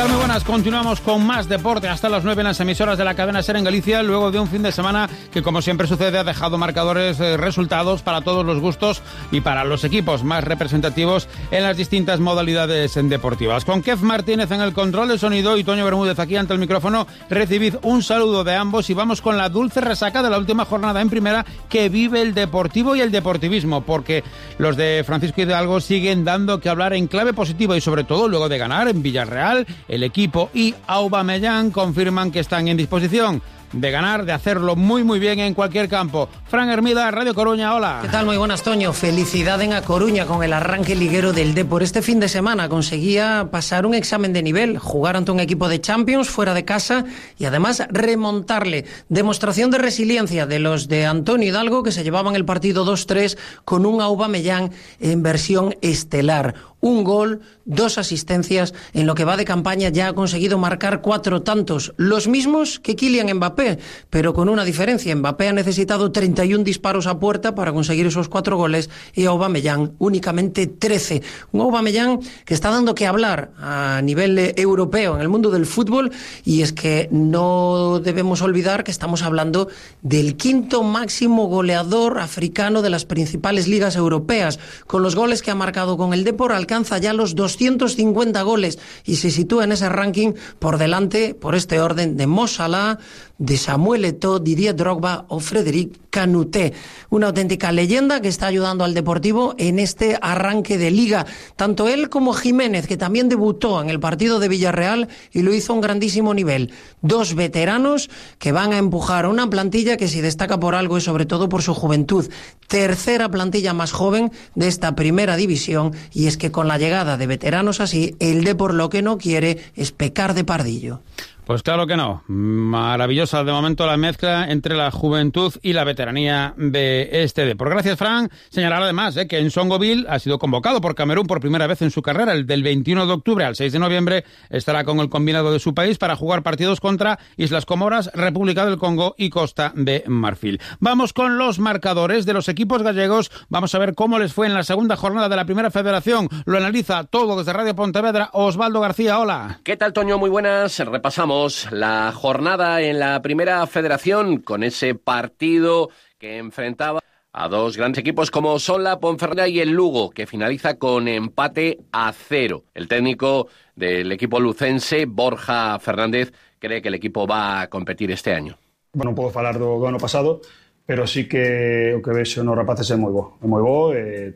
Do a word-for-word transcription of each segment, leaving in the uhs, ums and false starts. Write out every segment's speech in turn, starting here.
tal? Muy buenas. Continuamos con más deporte hasta las nueve en las emisoras de la cadena SER en Galicia, luego de un fin de semana que, como siempre sucede, ha dejado marcadores, eh, resultados para todos los gustos y para los equipos más representativos en las distintas modalidades deportivas. Con Kev Martínez en el control de sonido y Toño Bermúdez aquí ante el micrófono, recibid un saludo de ambos y vamos con la dulce resaca de la última jornada en primera que vive el Deportivo y el deportivismo, porque los de Francisco Hidalgo siguen dando que hablar en clave positiva y sobre todo luego de ganar en Villarreal. El equipo y Aubameyang confirman que están en disposición de ganar, de hacerlo muy muy bien en cualquier campo. Fran Hermida, Radio Coruña, hola. ¿Qué tal? Muy buenas, Toño. Felicidad en A Coruña con el arranque liguero del Depor. Este fin de semana conseguía pasar un examen de nivel, jugar ante un equipo de Champions fuera de casa y además remontarle. Demostración de resiliencia de los de Antonio Hidalgo, que se llevaban el partido dos tres con un Aubameyang en versión estelar. Un gol, dos asistencias, en lo que va de campaña ya ha conseguido marcar cuatro tantos, los mismos que Kylian Mbappé, pero con una diferencia. Mbappé ha necesitado treinta y un disparos a puerta para conseguir esos cuatro goles y Aubameyang únicamente trece. Un Aubameyang que está dando que hablar a nivel europeo en el mundo del fútbol, y es que no debemos olvidar que estamos hablando del quinto máximo goleador africano de las principales ligas europeas. Con los goles que ha marcado con el Depor alcanza ya los doscientos cincuenta goles y se sitúa en ese ranking por delante, por este orden, de Mo Salah, de Samuel Eto'o, Didier Drogba o Frédéric Canuté. Una auténtica leyenda que está ayudando al Deportivo en este arranque de liga. Tanto él como Jiménez, que también debutó en el partido de Villarreal y lo hizo a un grandísimo nivel. Dos veteranos que van a empujar una plantilla que si destaca por algo es sobre todo por su juventud. Tercera plantilla más joven de esta primera división, y es que con la llegada de veteranos así, el Depor lo que no quiere es pecar de pardillo. Pues claro que no. Maravillosa de momento la mezcla entre la juventud y la veteranía de este Depor. Gracias, Fran. Señalar además eh, que Nsongoville ha sido convocado por Camerún por primera vez en su carrera. El del veintiuno de octubre al seis de noviembre estará con el combinado de su país para jugar partidos contra Islas Comoras, República del Congo y Costa de Marfil. Vamos con los marcadores de los equipos gallegos. Vamos a ver cómo les fue en la segunda jornada de la Primera Federación. Lo analiza todo desde Radio Pontevedra Osvaldo García. Hola. ¿Qué tal, Toño? Muy buenas. Repasamos la jornada en la Primera Federación con ese partido que enfrentaba a dos grandes equipos como son la Ponferrada y el Lugo, que finaliza con empate a cero. El técnico del equipo lucense, Borja Fernández, cree que el equipo va a competir este año. Bueno, non podo falar do, do ano pasado, pero sí que o que vexo nos rapaces é moi bo. É moi bo, eh,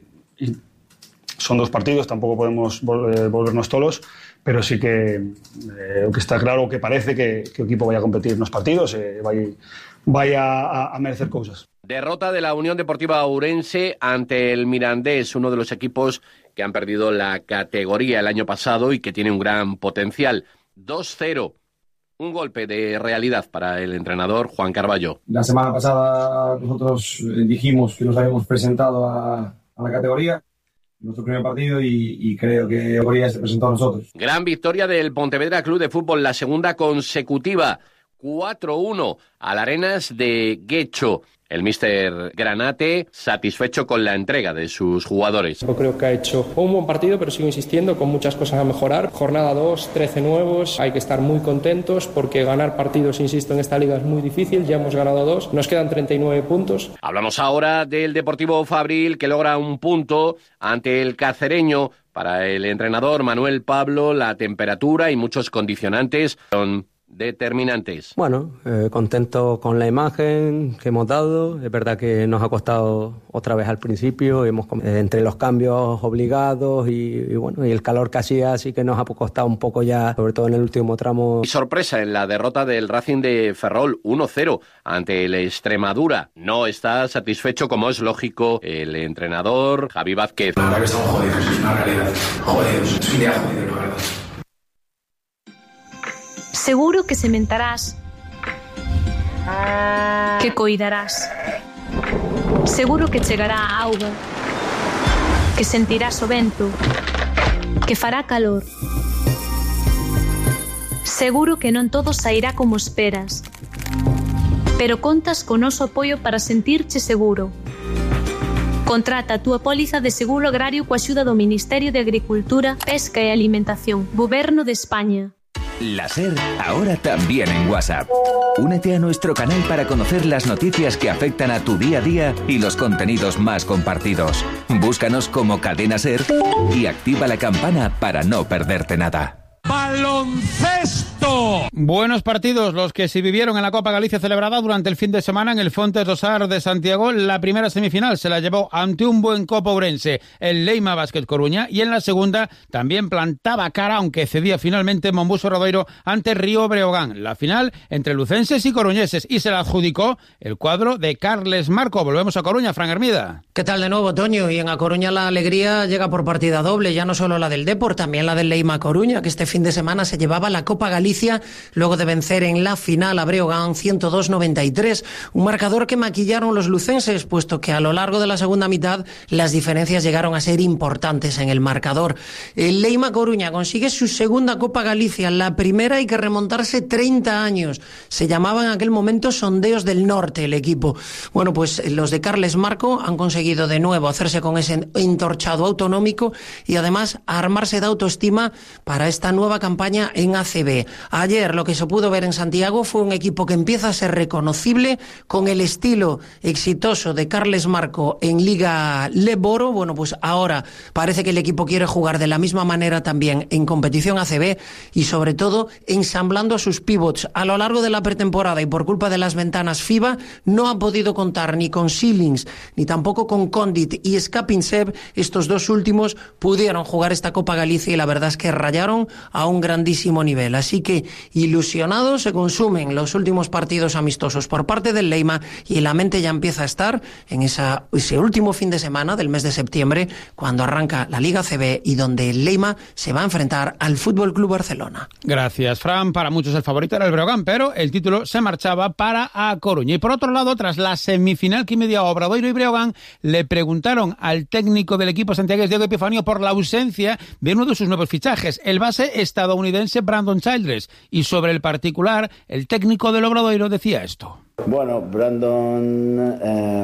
son dos partidos, tampouco podemos vol, eh, volvernos tolos, pero sí que eh, o que está claro, o que parece que, que o equipo vai a competir nos partidos e eh, vai, vai a, a merecer cousas. Derrota de la Unión Deportiva Ourense ante el Mirandés, uno de los equipos que han perdido la categoría el año pasado y que tiene un gran potencial. dos cero. Un golpe de realidad para el entrenador Juan Carballo. La semana pasada nosotros dijimos que nos habíamos presentado a, a la categoría, nuestro primer partido, y, y creo que hoy se presentó a nosotros. Gran victoria del Pontevedra Club de Fútbol, la segunda consecutiva, cuatro uno al Arenas de Guecho. El míster Granate satisfecho con la entrega de sus jugadores. Yo creo que ha hecho un buen partido, pero sigo insistiendo, con muchas cosas a mejorar. Jornada dos, trece nuevos, hay que estar muy contentos porque ganar partidos, insisto, en esta liga es muy difícil. Ya hemos ganado dos, nos quedan treinta y nueve puntos. Hablamos ahora del Deportivo Fabril, que logra un punto ante el Cacereño. Para el entrenador Manuel Pablo, la temperatura y muchos condicionantes son determinantes. Bueno, eh, contento con la imagen que hemos dado. Es verdad que nos ha costado otra vez al principio, hemos eh, entre los cambios obligados y, y bueno, y el calor que hacía, así que nos ha costado un poco ya, sobre todo en el último tramo. Y sorpresa en la derrota del Racing de Ferrol uno cero ante el Extremadura. No está satisfecho, como es lógico, el entrenador Javi Vázquez. La verdad que estamos jodidos, es una realidad. Jodidos, es un día jodido, la verdad. Seguro que sementarás, que coidarás. Seguro que chegará a auga, que sentirás o vento, que fará calor. Seguro que non todo sairá como esperas, pero contas co noso apoio para sentirche seguro. Contrata a túa póliza de seguro agrario coa axuda do Ministerio de Agricultura, Pesca e Alimentación, Goberno de España. La SER, ahora también en WhatsApp. Únete a nuestro canal para conocer las noticias que afectan a tu día a día y los contenidos más compartidos. Búscanos como Cadena SER y activa la campana para no perderte nada. ¡Baloncesto! Buenos partidos los que se vivieron en la Copa Galicia celebrada durante el fin de semana en el Fontes do Sar de Santiago. La primera semifinal se la llevó ante un buen Copa Ourense, el Leima Basket Coruña, y en la segunda también plantaba cara, aunque cedía finalmente Monbus Obradoiro ante Río Breogán. La final entre lucenses y coruñeses, y se la adjudicó el cuadro de Carles Marco. Volvemos a Coruña, Fran Hermida. ¿Qué tal de nuevo, Toño? Y en A Coruña la alegría llega por partida doble, ya no solo la del Depor, también la del Leima Coruña, que este fin de semana se llevaba la Copa Galicia luego de vencer en la final a Breogán ciento dos noventa y tres, un marcador que maquillaron los lucenses, puesto que a lo largo de la segunda mitad las diferencias llegaron a ser importantes en el marcador. El Leima Coruña consigue su segunda Copa Galicia, la primera hay que remontarse treinta años, se llamaba en aquel momento Sondeos del Norte el equipo. Bueno, pues los de Carles Marco han conseguido de nuevo hacerse con ese entorchado autonómico y además armarse de autoestima para esta nueva campaña en A C B. Ayer lo que se pudo ver en Santiago fue un equipo que empieza a ser reconocible con el estilo exitoso de Carles Marco en Liga Leboro. Bueno, pues ahora parece que el equipo quiere jugar de la misma manera también en competición A C B y sobre todo ensamblando a sus pivots. A lo largo de la pretemporada y por culpa de las ventanas FIBA no han podido contar ni con Silings ni tampoco con Condit y Skapinsev. Estos dos últimos pudieron jugar esta Copa Galicia y la verdad es que rayaron a un grandísimo nivel. Así que ilusionados se consumen los últimos partidos amistosos por parte del Leima y la mente ya empieza a estar en esa, ese último fin de semana del mes de septiembre cuando arranca la Liga C B y donde el Leima se va a enfrentar al Fútbol Club Barcelona. Gracias, Fran. Para muchos el favorito era el Breogán, pero el título se marchaba para A Coruña. Y por otro lado, tras la semifinal que mediaba Obradoiro y Breogán, le preguntaron al técnico del equipo santiagués, Diego Epifanio, por la ausencia de uno de sus nuevos fichajes, el base estadounidense Brandon Childress. Y sobre el particular, el técnico del Obradoiro decía esto. Bueno, Brandon eh,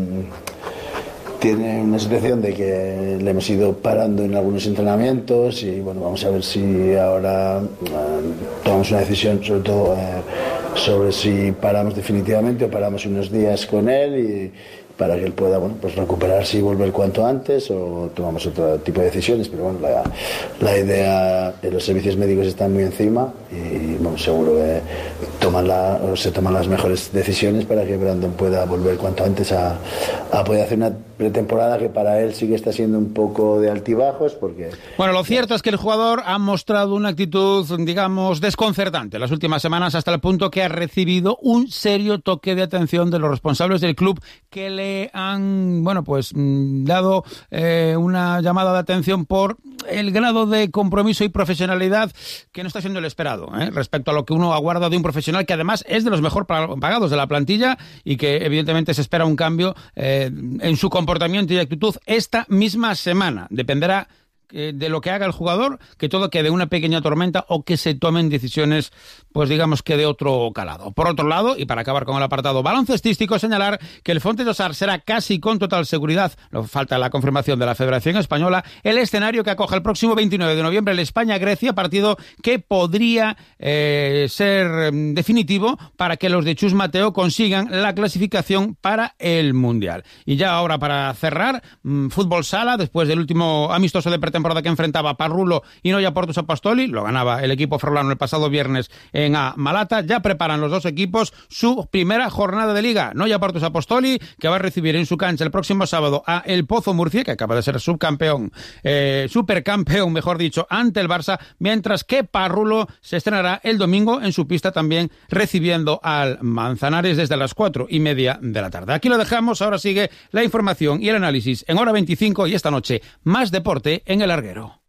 tiene una situación de que le hemos ido parando en algunos entrenamientos y bueno, vamos a ver si ahora eh, tomamos una decisión, sobre todo eh, sobre si paramos definitivamente o paramos unos días con él y para que él pueda, bueno, pues recuperarse y volver cuanto antes o tomamos otro tipo de decisiones, pero bueno, la, la idea de los servicios médicos están muy encima y bueno, seguro que toman la, o se toman las mejores decisiones para que Brandon pueda volver cuanto antes a, a poder hacer una pretemporada que para él sí que está siendo un poco de altibajos porque... Bueno, lo cierto es que el jugador ha mostrado una actitud, digamos, desconcertante las últimas semanas hasta el punto que ha recibido un serio toque de atención de los responsables del club que le han, bueno, pues dado eh, una llamada de atención por el grado de compromiso y profesionalidad que no está siendo el esperado, ¿eh? respecto a lo que uno aguarda de un profesional que además es de los mejor pagados de la plantilla y que evidentemente se espera un cambio eh, en su comportamiento y actitud esta misma semana. Dependerá de lo que haga el jugador, que todo quede una pequeña tormenta o que se tomen decisiones, pues digamos que de otro calado. Por otro lado, y para acabar con el apartado baloncestístico, señalar que el Fontes do Sar será casi con total seguridad, no falta la confirmación de la Federación Española, el escenario que acoge el próximo veintinueve de noviembre el España-Grecia, partido que podría eh, ser definitivo para que los de Chus Mateo consigan la clasificación para el Mundial. Y ya ahora para cerrar, mmm, fútbol sala, después del último amistoso de pretemporada que enfrentaba a Parrulo y Noia Portus Apostoli, lo ganaba el equipo ferrolano el pasado viernes en A Malata. Ya preparan los dos equipos su primera jornada de liga. Noia Portus Apostoli, que va a recibir en su cancha el próximo sábado a El Pozo Murcia, que acaba de ser subcampeón, eh, supercampeón, mejor dicho, ante el Barça, mientras que Parrulo se estrenará el domingo en su pista también recibiendo al Manzanares desde las cuatro y media de la tarde. Aquí lo dejamos, ahora sigue la información y el análisis en Hora veinticinco y esta noche más deporte en El Larguero.